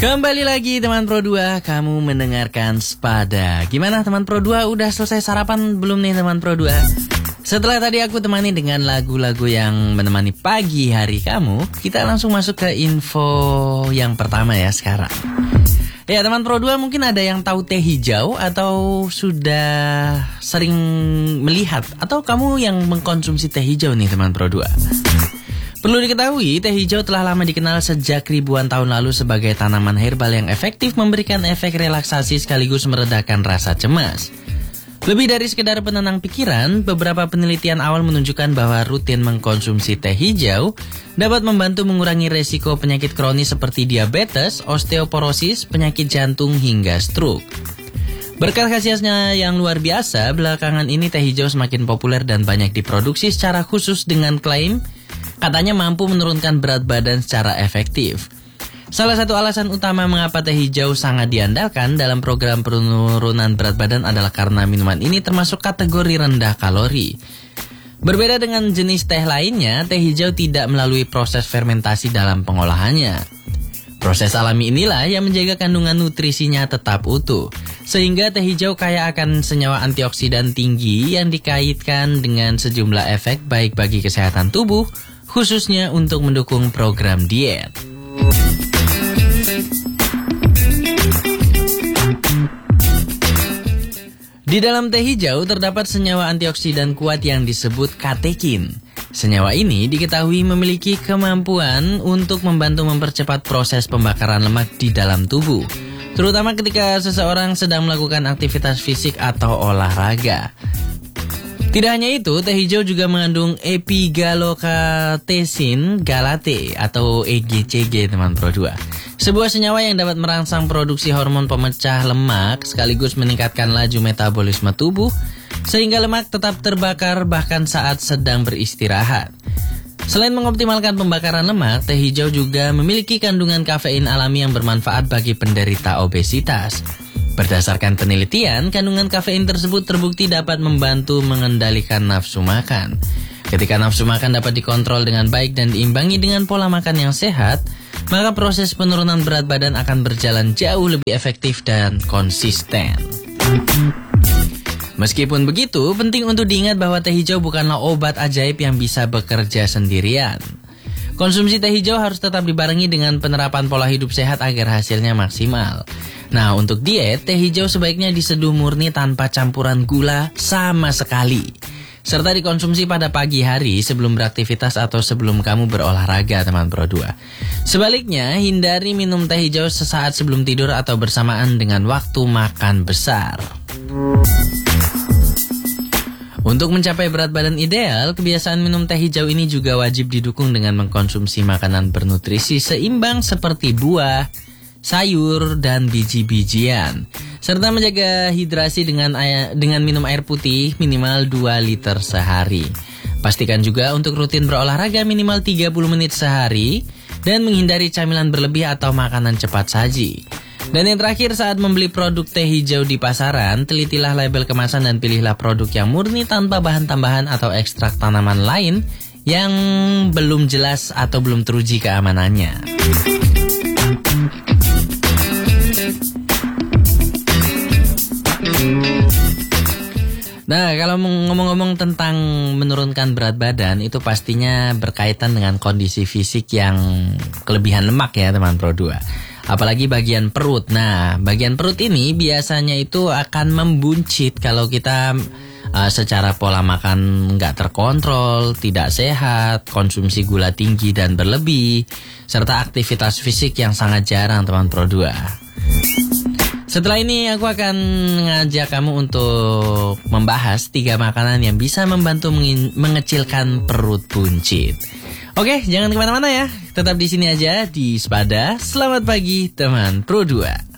Kembali lagi teman Pro 2, kamu mendengarkan Spada. Gimana teman Pro 2, udah selesai sarapan belum nih teman Pro 2? Setelah tadi aku temani dengan lagu-lagu yang menemani pagi hari kamu, kita langsung masuk ke info yang pertama ya sekarang. Ya teman Pro 2, mungkin ada yang tahu teh hijau atau sudah sering melihat, atau kamu yang mengkonsumsi teh hijau nih teman Pro 2. Perlu diketahui, teh hijau telah lama dikenal sejak ribuan tahun lalu sebagai tanaman herbal yang efektif memberikan efek relaksasi sekaligus meredakan rasa cemas. Lebih dari sekedar penenang pikiran, beberapa penelitian awal menunjukkan bahwa rutin mengkonsumsi teh hijau dapat membantu mengurangi resiko penyakit kronis seperti diabetes, osteoporosis, penyakit jantung, hingga stroke. Berkat khasiatnya yang luar biasa, belakangan ini teh hijau semakin populer dan banyak diproduksi secara khusus dengan klaim katanya mampu menurunkan berat badan secara efektif. Salah satu alasan utama mengapa teh hijau sangat diandalkan dalam program penurunan berat badan adalah karena minuman ini termasuk kategori rendah kalori. Berbeda dengan jenis teh lainnya, teh hijau tidak melalui proses fermentasi dalam pengolahannya. Proses alami inilah yang menjaga kandungan nutrisinya tetap utuh, sehingga teh hijau kaya akan senyawa antioksidan tinggi yang dikaitkan dengan sejumlah efek baik bagi kesehatan tubuh, khususnya untuk mendukung program diet. Di dalam teh hijau terdapat senyawa antioksidan kuat yang disebut katekin. Senyawa ini diketahui memiliki kemampuan untuk membantu mempercepat proses pembakaran lemak di dalam tubuh, terutama ketika seseorang sedang melakukan aktivitas fisik atau olahraga. Tidak hanya itu, teh hijau juga mengandung epigallocatechin galate atau EGCG teman Pro 2. Sebuah senyawa yang dapat merangsang produksi hormon pemecah lemak sekaligus meningkatkan laju metabolisme tubuh sehingga lemak tetap terbakar bahkan saat sedang beristirahat. Selain mengoptimalkan pembakaran lemak, teh hijau juga memiliki kandungan kafein alami yang bermanfaat bagi penderita obesitas. Berdasarkan penelitian, kandungan kafein tersebut terbukti dapat membantu mengendalikan nafsu makan. Ketika nafsu makan dapat dikontrol dengan baik dan diimbangi dengan pola makan yang sehat, maka proses penurunan berat badan akan berjalan jauh lebih efektif dan konsisten. Meskipun begitu, penting untuk diingat bahwa teh hijau bukanlah obat ajaib yang bisa bekerja sendirian. Konsumsi teh hijau harus tetap dibarengi dengan penerapan pola hidup sehat agar hasilnya maksimal. Nah, untuk diet, teh hijau sebaiknya diseduh murni tanpa campuran gula sama sekali. Serta dikonsumsi pada pagi hari sebelum beraktivitas atau sebelum kamu berolahraga, teman Pro 2. Sebaliknya, hindari minum teh hijau sesaat sebelum tidur atau bersamaan dengan waktu makan besar. Untuk mencapai berat badan ideal, kebiasaan minum teh hijau ini juga wajib didukung dengan mengkonsumsi makanan bernutrisi seimbang seperti buah, sayur, dan biji-bijian, serta menjaga hidrasi dengan minum air putih minimal 2 liter sehari. Pastikan juga untuk rutin berolahraga minimal 30 menit sehari dan menghindari camilan berlebih atau makanan cepat saji. Dan yang terakhir, saat membeli produk teh hijau di pasaran, telitilah label kemasan dan pilihlah produk yang murni tanpa bahan tambahan atau ekstrak tanaman lain yang belum jelas atau belum teruji keamanannya. Nah, kalau ngomong-ngomong tentang menurunkan berat badan, itu pastinya berkaitan dengan kondisi fisik yang kelebihan lemak ya teman Pro 2. Apalagi bagian perut. Nah, bagian perut ini biasanya itu akan membuncit kalau kita secara pola makan nggak terkontrol, tidak sehat, konsumsi gula tinggi dan berlebih, serta aktivitas fisik yang sangat jarang teman Pro 2. Setelah ini aku akan mengajak kamu untuk membahas 3 makanan yang bisa membantu mengecilkan perut buncit. Oke, jangan kemana-mana ya. Tetap di sini aja di Spada. Selamat pagi teman Pro 2.